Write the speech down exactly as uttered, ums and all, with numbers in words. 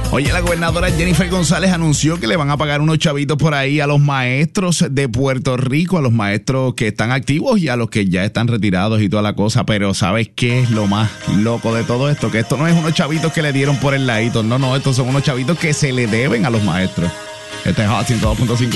Oye, la gobernadora Jennifer González anunció que le van a pagar unos chavitos por ahí a los maestros de Puerto Rico, a los maestros que están activos y a los que ya están retirados y toda la cosa. Pero ¿sabes qué es lo más loco de todo esto? Que esto no es unos chavitos que le dieron por el ladito. No, no, estos son unos chavitos que se le deben a los maestros. Este es Hot ciento dos punto cinco.